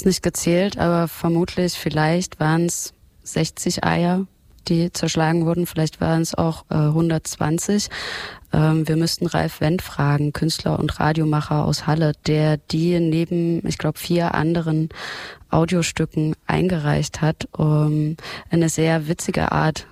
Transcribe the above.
es nicht gezählt, aber vermutlich, vielleicht waren es 60 Eier, die zerschlagen wurden. Vielleicht waren es auch 120. Wir müssten Ralf Wendt fragen, Künstler und Radiomacher aus Halle, der die neben, ich glaube, 4 anderen Audiostücken eingereicht hat. Eine sehr witzige Art,